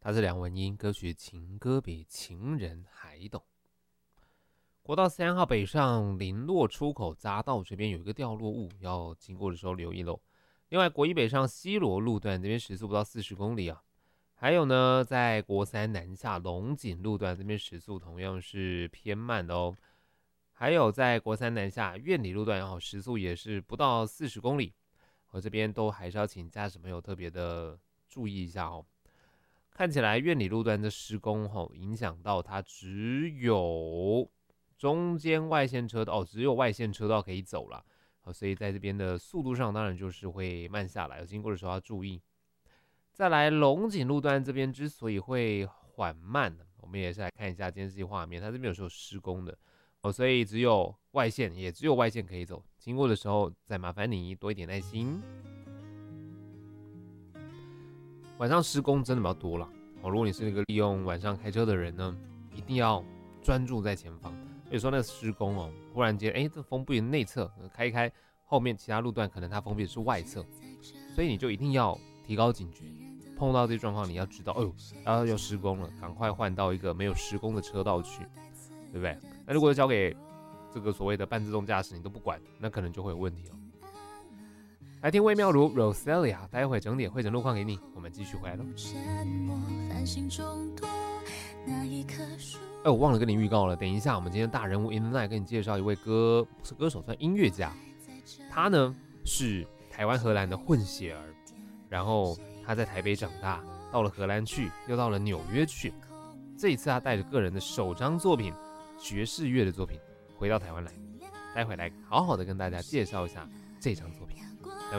它是梁文音，歌曲《情歌比情人还懂》。国道3号北上林落出口匝道这边有一个掉落物，要经过的时候留意喽。另外，国一北上西螺路段这边时速不到40公里啊。还有呢，在国三南下龙井路段这边时速同样是偏慢的哦。还有在国三南下苑里路段，时速也是不到40公里。我这边都还是要请驾驶朋友特别的注意一下哦。看起来苑里路段的施工影响到它只有中间外线车道只有外线车道可以走了，所以在这边的速度上当然就是会慢下来，有经过的时候要注意。再来龙井路段这边之所以会缓慢，我们也是来看一下监视器画面，它这边有时候施工的所以只有外线可以走，经过的时候再麻烦你多一点耐心。晚上施工真的比较多了如果你是一个利用晚上开车的人呢，一定要专注在前方。有时候那个施工忽然间这封闭的内侧开一开，后面其他路段可能它封闭的是外侧，所以你就一定要提高警觉，碰到这状况你要知道要施工了，赶快换到一个没有施工的车道去，对不对？那如果交给这个所谓的半自动驾驶你都不管，那可能就会有问题了。来听魏妙如 Rosalia， 待会整点会诊路况给你，我们继续回来咯。我忘了跟你预告了，等一下我们今天大人物 in the night 跟你介绍一位不是歌手，算音乐家。他呢是台湾荷兰的混血儿，然后他在台北长大，到了荷兰去，又到了纽约去。这一次他带着个人的首张作品爵士乐的作品回到台湾来，待会来好好的跟大家介绍一下这张作品。待会